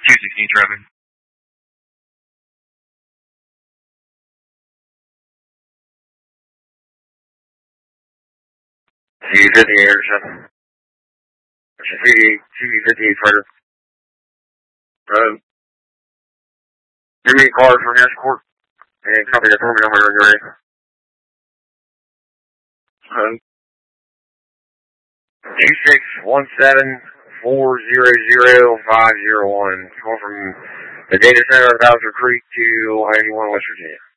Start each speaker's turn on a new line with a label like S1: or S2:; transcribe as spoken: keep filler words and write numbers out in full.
S1: two sixteen traffic.
S2: C fifty intersection. C fifty-eight further. Um, give me a card for escort and copy the permit number when you're ready. Um, two six one seven four zero zero five zero one. Call from the data center of Bowser Creek to I eighty-one, West Virginia.